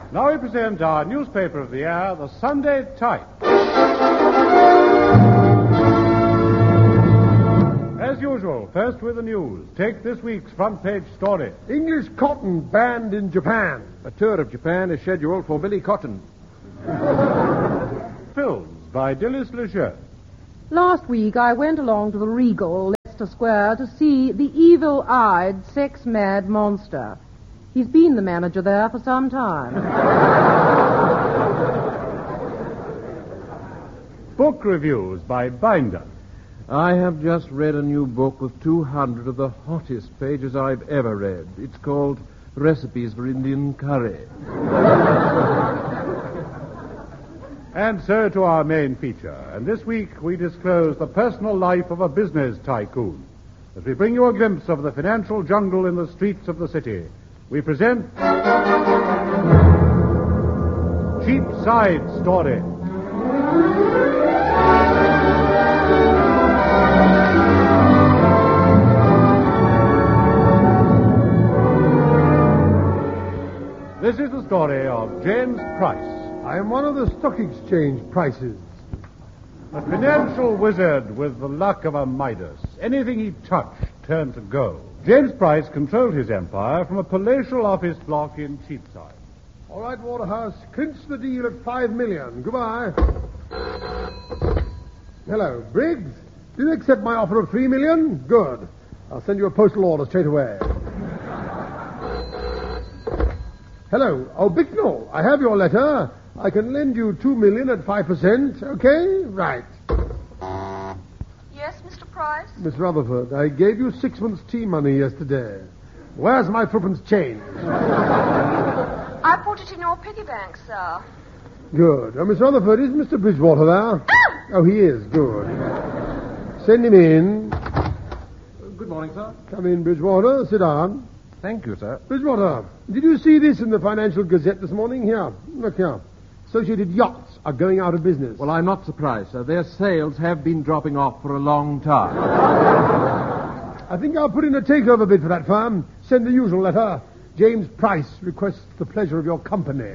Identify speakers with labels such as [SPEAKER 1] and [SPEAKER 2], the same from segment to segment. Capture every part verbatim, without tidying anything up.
[SPEAKER 1] Now we present our newspaper of the year, the Sunday Type. As usual, first with the news. Take this week's front page story.
[SPEAKER 2] English cotton banned in Japan.
[SPEAKER 3] A tour of Japan is scheduled for Billy Cotton.
[SPEAKER 1] Films by Dilys Lejeune.
[SPEAKER 4] Last week I went along to the Regal, Leicester Square, to see The Evil-Eyed Sex-Mad Monster. He's been the manager there for some time.
[SPEAKER 1] Book reviews by Binder.
[SPEAKER 3] I have just read a new book with two hundred of the hottest pages I've ever read. It's called Recipes for Indian Curry.
[SPEAKER 1] And so to our main feature. And this week we disclose the personal life of a business tycoon. As we bring you a glimpse of the financial jungle in the streets of the city, we present Cheapside Story. This is the story of James Price.
[SPEAKER 2] I am one of the stock exchange prices.
[SPEAKER 1] A financial wizard with the luck of a Midas. Anything he touched turned to gold. James Price controlled his empire from a palatial office block in Cheapside.
[SPEAKER 2] All right, Waterhouse, clinch the deal at five million. Goodbye. Hello, Briggs. Do you accept my offer of three million? Good. I'll send you a postal order straight away. Hello. Oh, Bicknell, I have your letter. I can lend you two million at five percent. Okay? Right.
[SPEAKER 5] Yes, Mister Price?
[SPEAKER 2] Miss Rutherford, I gave you six months' tea money yesterday. Where's my threepence change?
[SPEAKER 5] I put it in your piggy bank, sir.
[SPEAKER 2] Good. Oh, Miss Rutherford, is Mister Bridgewater there? Oh, he is. Good. Send him in.
[SPEAKER 3] Good morning, sir.
[SPEAKER 2] Come in, Bridgewater. Sit down.
[SPEAKER 3] Thank you, sir.
[SPEAKER 2] Bridgewater, did you see this in the Financial Gazette this morning? Here. Look here. Associated Yachts are going out of business.
[SPEAKER 3] Well, I'm not surprised, sir. Their sales have been dropping off for a long time.
[SPEAKER 2] I think I'll put in a takeover bid for that firm. Send the usual letter. James Price requests the pleasure of your company.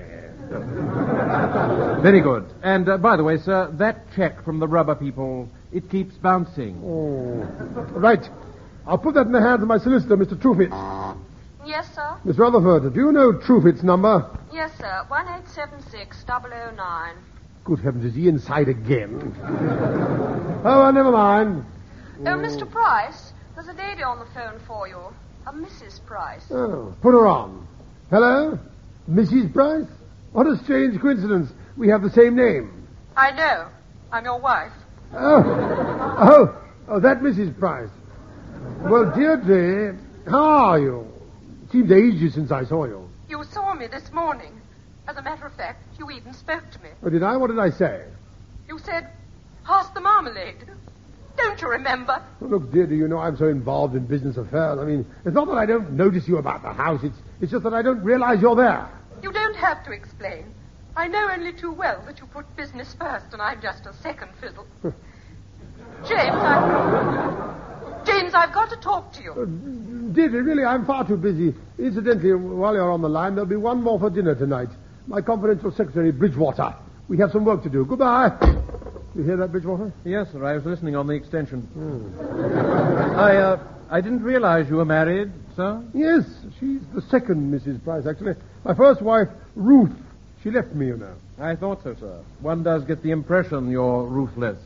[SPEAKER 3] Very good. And, uh, by the way, sir, that check from the rubber people, it keeps bouncing.
[SPEAKER 2] Oh. Right. I'll put that in the hands of my solicitor, Mister Truefitz.
[SPEAKER 5] Yes, sir?
[SPEAKER 2] Miss Rutherford, do you know Truefitt's number?
[SPEAKER 5] Yes, sir. one eight seven six double oh nine.
[SPEAKER 2] Good heavens, is he inside again? Oh, well, never mind.
[SPEAKER 5] Oh, Mister Price, there's a lady on the phone for you. A Missus Price.
[SPEAKER 2] Oh, put her on. Hello? Missus Price? What a strange coincidence. We have the same name.
[SPEAKER 5] I know. I'm your wife.
[SPEAKER 2] Oh, oh, oh, that Missus Price. Well, Deirdre, how are you? It seems ages since I saw you.
[SPEAKER 5] You saw me this morning. As a matter of fact, you even spoke to me.
[SPEAKER 2] Oh, did I? What did I say?
[SPEAKER 5] You said, pass the marmalade. Don't you remember?
[SPEAKER 2] Oh, look, Deirdre, you know I'm so involved in business affairs. I mean, it's not that I don't notice you about the house. It's, it's just that I don't realize you're there.
[SPEAKER 5] You don't have to explain. I know only too well that you put business first and I'm just a second fiddle. James, I... James, I've got to talk to you.
[SPEAKER 2] Uh, Deirdre, really, I'm far too busy. Incidentally, while you're on the line, there'll be one more for dinner tonight. My confidential secretary, Bridgewater. We have some work to do. Goodbye. You hear that, Bridgewater?
[SPEAKER 3] Yes, sir. I was listening on the extension. Hmm. I, uh, I didn't realize you were married, sir.
[SPEAKER 2] Yes, she's the second Missus Price, actually. My first wife, Ruth. She left me, you know.
[SPEAKER 3] I thought so, sir. One does get the impression you're ruthless.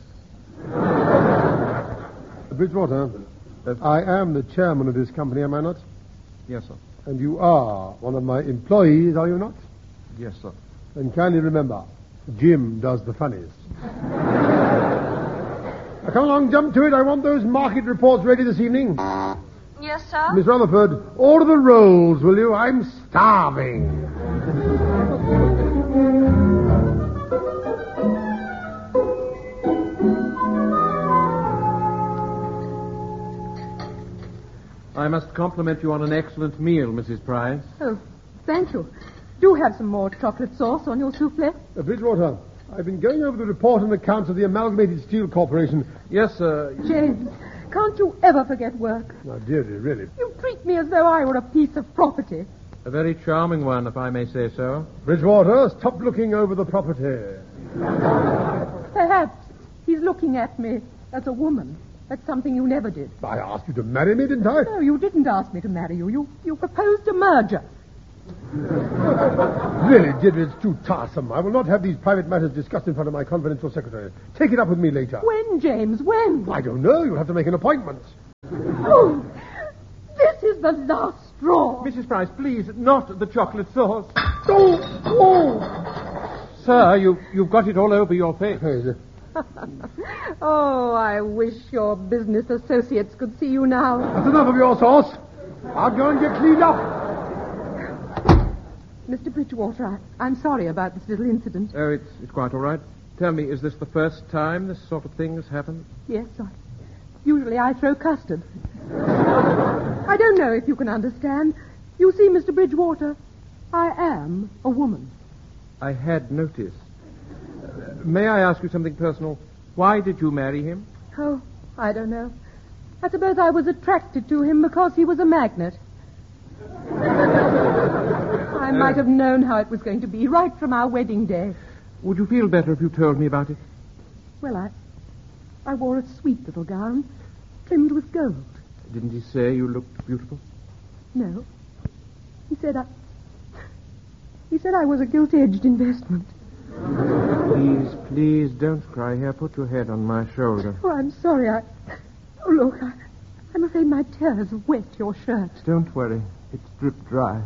[SPEAKER 2] Bridgewater, uh, I am the chairman of this company, am I not?
[SPEAKER 3] Yes, sir.
[SPEAKER 2] And you are one of my employees, are you not?
[SPEAKER 3] Yes, sir.
[SPEAKER 2] And kindly remember, Jim does the funniest. Now, come along, jump to it. I want those market reports ready this evening.
[SPEAKER 5] Yes, sir?
[SPEAKER 2] Miss Rutherford, order the rolls, will you? I'm starving.
[SPEAKER 3] I must compliment you on an excellent meal, Missus Price.
[SPEAKER 4] Oh, thank you. Do have some more chocolate sauce on your souffle.
[SPEAKER 2] Uh, Bridgewater, I've been going over the report and accounts of the Amalgamated Steel Corporation.
[SPEAKER 3] Yes, sir.
[SPEAKER 4] James, can't you ever forget work?
[SPEAKER 2] Now, dearie, really.
[SPEAKER 4] You treat me as though I were a piece of property.
[SPEAKER 3] A very charming one, if I may say so.
[SPEAKER 2] Bridgewater, stop looking over the property.
[SPEAKER 4] Perhaps he's looking at me as a woman. That's something you never did.
[SPEAKER 2] I asked you to marry me, didn't I?
[SPEAKER 4] No, you didn't ask me to marry you. You, you proposed a merger.
[SPEAKER 2] Really, Deirdre, it's too tiresome. I will not have these private matters discussed in front of my confidential secretary. Take it up with me later.
[SPEAKER 4] When, James, when?
[SPEAKER 2] I don't know. You'll have to make an appointment.
[SPEAKER 4] Oh, this is the last straw.
[SPEAKER 3] Missus Price, please, not the chocolate sauce.
[SPEAKER 2] Oh, oh.
[SPEAKER 3] Sir, you, you've got it all over your face.
[SPEAKER 4] Oh, I wish your business associates could see you now.
[SPEAKER 2] That's enough of your sauce. I'll go and get cleaned up.
[SPEAKER 4] Mister Bridgewater, I, I'm sorry about this little incident.
[SPEAKER 3] Oh, it's, it's quite all right. Tell me, is this the first time this sort of thing has happened?
[SPEAKER 4] Yes, I, usually I throw custard. I don't know if you can understand. You see, Mister Bridgewater, I am a woman.
[SPEAKER 3] I had noticed. Uh, may I ask you something personal? Why did you marry him?
[SPEAKER 4] Oh, I don't know. I suppose I was attracted to him because he was a magnet. I might have known how it was going to be right from our wedding day.
[SPEAKER 3] Would you feel better if you told me about it?
[SPEAKER 4] Well, I, I wore a sweet little gown, trimmed with gold.
[SPEAKER 3] Didn't he say you looked beautiful?
[SPEAKER 4] No. He said I... He said I was a gilt-edged investment.
[SPEAKER 3] Please, please, don't cry. Here, put your head on my shoulder.
[SPEAKER 4] Oh, I'm sorry. I... Oh, look, I... I'm afraid my tears have wet your shirt.
[SPEAKER 3] Don't worry. It's dripped dry.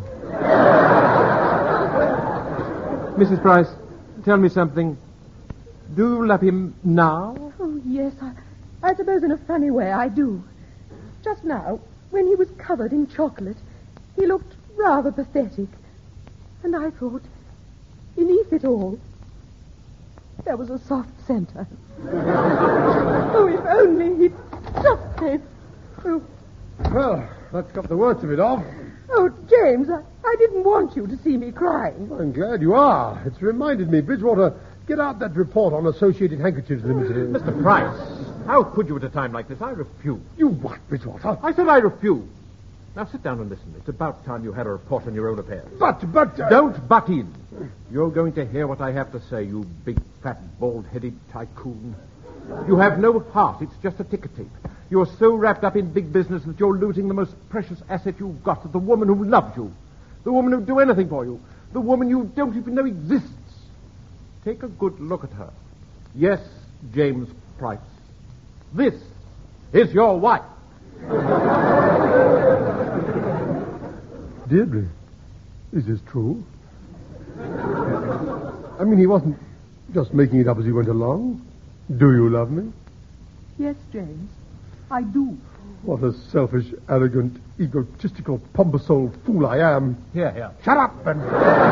[SPEAKER 3] Missus Price, tell me something. Do you love him now?
[SPEAKER 4] Oh, yes, I, I suppose in a funny way I do. Just now, when he was covered in chocolate, he looked rather pathetic. And I thought, beneath it all, there was a soft center. Oh, if only he'd just said... Oh.
[SPEAKER 2] Well, that's got the worst of it off.
[SPEAKER 4] Oh, James, I, I didn't want you to see me crying.
[SPEAKER 2] I'm glad you are. It's reminded me. Bridgewater, get out that report on Associated Handkerchiefs Limited.
[SPEAKER 3] Mister Price, how could you at a time like this? I refuse.
[SPEAKER 2] You what, Bridgewater?
[SPEAKER 3] I said I refuse. Now sit down and listen. It's about time you had a report on your own affairs.
[SPEAKER 2] But, but... Uh...
[SPEAKER 3] Don't butt in. You're going to hear what I have to say, you big, fat, bald-headed tycoon. You have no heart. It's just a ticker tape. You're so wrapped up in big business that you're losing the most precious asset you've got, the woman who loves you, the woman who'd do anything for you, the woman you don't even know exists. Take a good look at her. Yes, James Price. This is your wife.
[SPEAKER 2] Deirdre, is this true? I mean, he wasn't just making it up as he went along. Do you love me?
[SPEAKER 4] Yes, James, I do.
[SPEAKER 2] What a selfish, arrogant, egotistical, pompous-old fool I am.
[SPEAKER 3] Here, here.
[SPEAKER 2] Shut up and...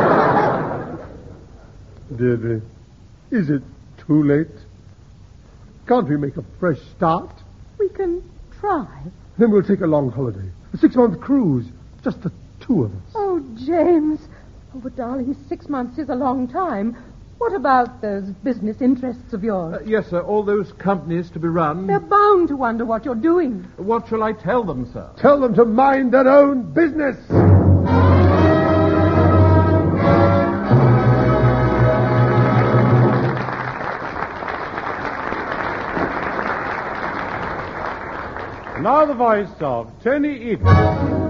[SPEAKER 2] Deirdre, is it too late? Can't we make a fresh start?
[SPEAKER 4] We can try.
[SPEAKER 2] Then we'll take a long holiday. A six-month cruise. Just the two of us.
[SPEAKER 4] Oh, James. Oh, but darling, six months is a long time. What about those business interests of yours?
[SPEAKER 3] Uh, yes, sir. All those companies to be run.
[SPEAKER 4] They're bound to wonder what you're doing.
[SPEAKER 3] What shall I tell them, sir?
[SPEAKER 2] Tell them to mind their own business.
[SPEAKER 1] Now the voice of Tony Eden.